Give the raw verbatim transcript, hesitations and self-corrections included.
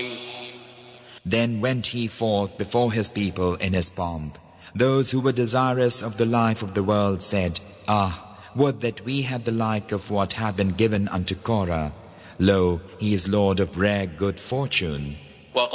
Then went he forth before his people in his pomp. Those who were desirous of the life of the world said, Ah, would that we had the like of what hath been given unto Korah. Lo, he is Lord of rare good fortune.